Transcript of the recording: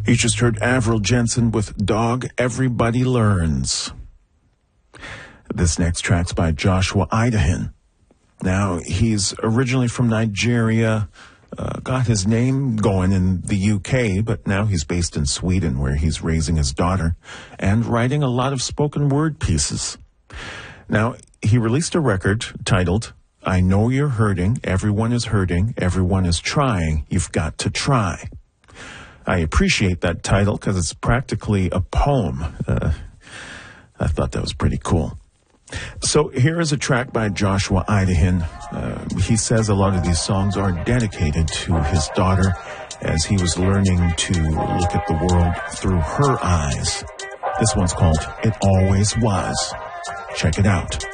You just heard Avril Jensen with Dog Everybody Learns. This next track's by Joshua Idahan. Now, he's originally from Nigeria, got his name going in the UK, but now he's based in Sweden, where he's raising his daughter and writing a lot of spoken word pieces. Now, he released a record titled, I Know You're Hurting, Everyone is Hurting, Everyone is Trying, You've Got to Try. I appreciate that title because it's practically a poem. I thought that was pretty cool. So here is a track by Joshua Idahan. He says a lot of these songs are dedicated to his daughter as he was learning to look at the world through her eyes. This one's called It Always Was. Check it out.